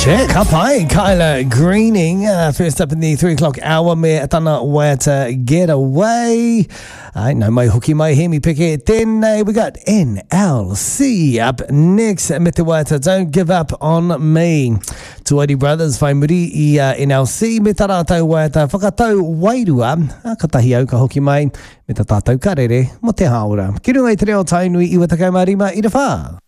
Check up, hi, Kyla Greening. First up in the 3 o'clock hour, me tana weta getaway. I know my hooky, my hemi pick it. Then we got NLC up next. Mete don't give up on me. Tuari Brothers, whai muri I NLC. Me tara tau weta whakatau wairua. Katahi au ka hoki mai. Me ta tātou karere mo te haora. Ki runga I te reo tainui I wata kai marima I te whā.